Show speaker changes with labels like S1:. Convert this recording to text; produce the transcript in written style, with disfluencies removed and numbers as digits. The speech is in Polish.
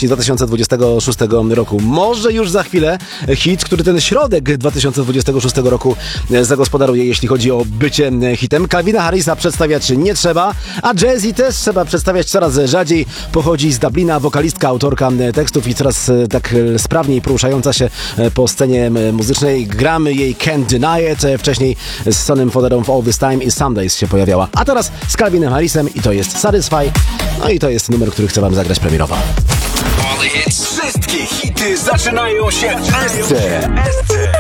S1: wrześniu 2026 roku. Może już za chwilę hit, który ten środek 2026 roku zagospodaruje, jeśli chodzi o bycie hitem. Calvina Harrisa przedstawiać nie trzeba, a Jazzy też trzeba przedstawiać coraz rzadziej. Pochodzi z Dublina, wokalistka, autorka tekstów i coraz tak sprawniej poruszająca się po scenie muzycznej. Gramy jej Can't Deny It. Wcześniej z Sonem Foderem All This Time i Some Days się pojawiała. A teraz z Calvinem Harrisem i to jest Satisfy. No i to jest numer, który chcę wam zagrać premierowo.
S2: Wszystkie hity zaczynają się w SC.